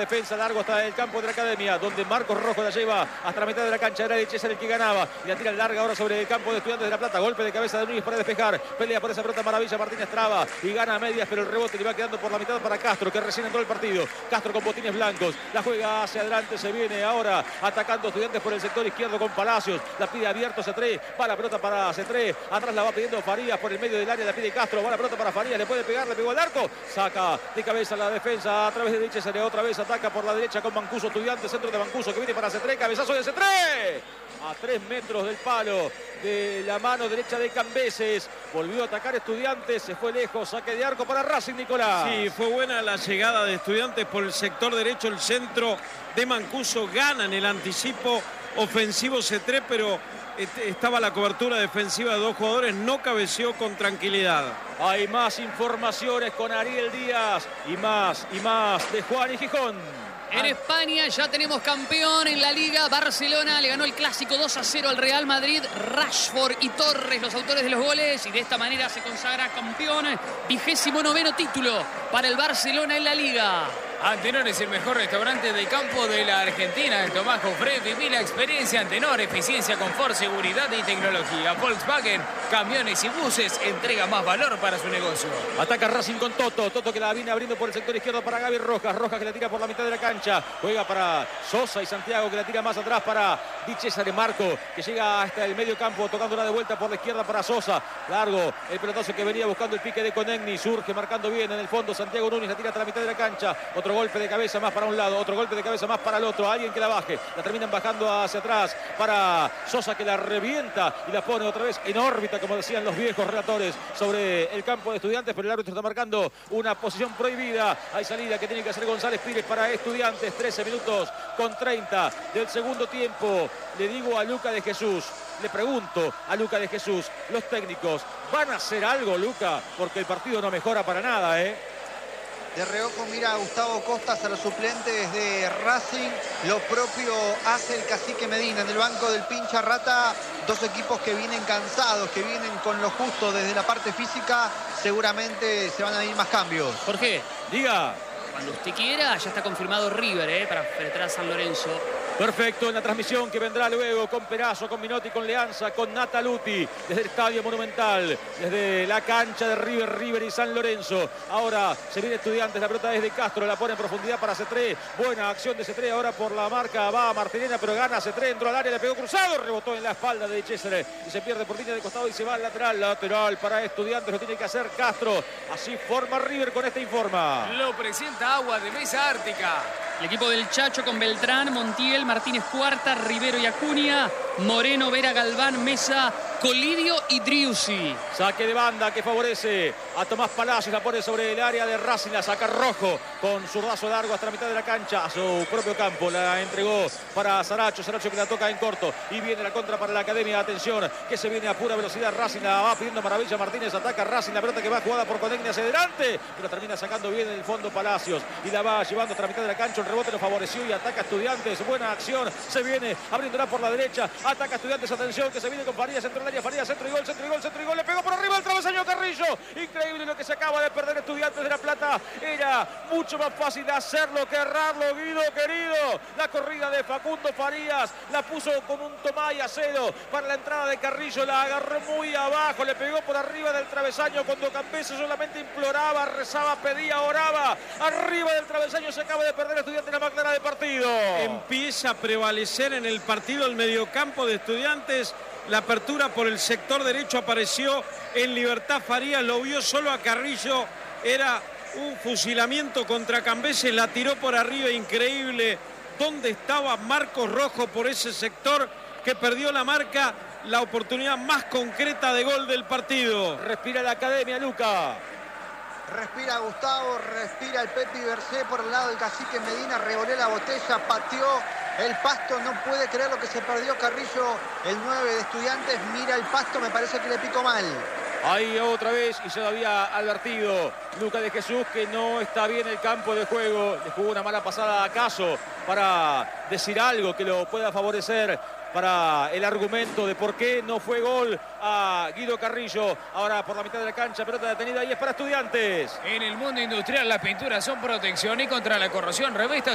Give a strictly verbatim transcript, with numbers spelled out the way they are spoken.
defensa, largo hasta el campo de la Academia, donde Marcos Rojo la lleva hasta la mitad de la cancha. Era de César el que ganaba y la tira larga ahora sobre el campo de Estudiantes de La Plata. Golpe de cabeza de Núñez para despejar. Pelea por esa pelota Maravilla. Martínez traba y gana a medias, pero el rebote le va quedando por la mitad para Castro, que recién entró el partido. Castro con botines blancos. La juega hacia adelante. Se viene ahora atacando Estudiantes por el sector izquierdo con Palacios. La pide abierto Cetré. Va la pelota para Cetré. Atrás la va pidiendo Farías por el medio del área. La pide Castro. Va la pelota para Farías. Le puede pegar. Le pegó al arco. Saca de cabeza la defensa a través de derecha. Se le otra vez ataca por la derecha con Mancuso. Estudiantes, centro de Mancuso que viene para Cetré. Cabezazo de Cetré. A tres metros del palo de la mano derecha de Cambeses. Volvió a atacar Estudiantes. Se fue lejos. Saque de arco para Racing, Nicolás. Sí, fue buena la llegada de Estudiantes por el sector derecho. El centro de Mancuso gana en el anticipo ofensivo Cetré, pero estaba la cobertura defensiva de dos jugadores. No cabeció con tranquilidad. Hay más informaciones con Ariel Díaz. Y más, y más de Juan y Gijón. En España ya tenemos campeón en la Liga. Barcelona le ganó el clásico dos a cero al Real Madrid. Rashford y Torres, los autores de los goles. Y de esta manera se consagra campeón. Vigésimo noveno título para el Barcelona en la Liga. Antenor es el mejor restaurante de campo de la Argentina. El Tomás Jofre, viví la experiencia Antenor. Eficiencia, confort, seguridad y tecnología. Volkswagen, camiones y buses, entrega más valor para su negocio. Ataca Racing con Toto. Toto que la viene abriendo por el sector izquierdo para Gaby Rojas. Rojas que la tira por la mitad de la cancha. Juega para Sosa y Santiago que la tira más atrás para Di César Marco, que llega hasta el medio campo tocándola de vuelta por la izquierda para Sosa. Largo el pelotazo que venía buscando el pique de Conegni. Surge marcando bien en el fondo. Santiago Núñez la tira hasta la mitad de la cancha. Otro golpe de cabeza más para un lado, otro golpe de cabeza más para el otro. Alguien que la baje, la terminan bajando hacia atrás para Sosa, que la revienta y la pone otra vez en órbita, como decían los viejos relatores, sobre el campo de Estudiantes. Pero el árbitro está marcando una posición prohibida. Hay salida que tiene que hacer González Pires para Estudiantes. trece minutos con treinta del segundo tiempo. Le digo a Luca de Jesús, le pregunto a Luca de Jesús, los técnicos van a hacer algo, Luca, porque el partido no mejora para nada, ¿eh? De reojo mira a Gustavo Costas, a los suplentes de Racing. Lo propio hace el Cacique Medina en el banco del Pincha Rata. Dos equipos que vienen cansados, que vienen con lo justo desde la parte física. Seguramente se van a ir más cambios. Jorge, diga. Cuando usted quiera, ya está confirmado River eh, para enfrentar a San Lorenzo. Perfecto, en la transmisión que vendrá luego con Perazo, con Minotti, con Leanza, con Nataluti, desde el Estadio Monumental, desde la cancha de River, River y San Lorenzo. Ahora se viene Estudiantes, la pelota es de Castro, la pone en profundidad para Cetré. Buena acción de Cetré, ahora por la marca va a Martinena, pero gana Cetré, entró al área, le pegó cruzado, rebotó en la espalda de César y se pierde por línea de costado y se va al lateral. Lateral para Estudiantes, lo tiene que hacer Castro. Así forma River con esta informa. Lo presenta Agua de Mesa Ártica. El equipo del Chacho con Beltrán, Montiel, Martínez Cuarta, Rivero y Acuña, Moreno, Vera, Galván, Mesa, Colidio y Driussi. Saque de banda que favorece a Tomás Palacios, la pone sobre el área de Racing, la saca Rojo con zurdazo largo hasta la mitad de la cancha, a su propio campo, la entregó para Saracho, Saracho que la toca en corto y viene la contra para la Academia. Atención, que se viene a pura velocidad, Racing la va pidiendo Maravilla, Martínez ataca Racing, la pelota que va jugada por Conegni hacia adelante, pero termina sacando bien en el fondo Palacios y la va llevando hasta la mitad de la cancha. El rebote lo favoreció y ataca Estudiantes. Buena acción, se viene abriéndola por la derecha, ataca Estudiantes. Atención, que se viene con Farías, centro del área, Farías, centro y gol, centro y gol, centro y gol, le pegó por arriba el travesaño Carrillo. Increíble lo que se acaba de perder Estudiantes de La Plata. Era mucho más fácil hacerlo que errarlo, Guido querido. La corrida de Facundo Farías la puso con un tomá y a cero para la entrada de Carrillo, la agarró muy abajo, le pegó por arriba del travesaño cuando Cambeses solamente imploraba, rezaba, pedía, oraba. Arriba del travesaño se acaba de perder Estudiantes la magdalena de partido. Empieza a prevalecer en el partido el mediocampo de Estudiantes. La apertura por el sector derecho apareció en libertad Farías, lo vio solo a Carrillo, era un fusilamiento contra Cambeses, la tiró por arriba, increíble. ¿Dónde estaba Marcos Rojo por ese sector que perdió la marca? La oportunidad más concreta de gol del partido. Respira la Academia, Luca. Respira Gustavo, respira el Pepi Bercé por el lado del Cacique Medina, revolvió la botella, pateó el pasto, no puede creer lo que se perdió Carrillo, el nueve de Estudiantes, mira el pasto, me parece que le picó mal. Ahí otra vez, y se lo había advertido Luca de Jesús que no está bien el campo de juego. Le jugó una mala pasada a Caso para decir algo que lo pueda favorecer para el argumento de por qué no fue gol a Guido Carrillo. Ahora por la mitad de la cancha, pelota detenida y es para Estudiantes. En el mundo industrial las pinturas son protección y contra la corrosión. Revista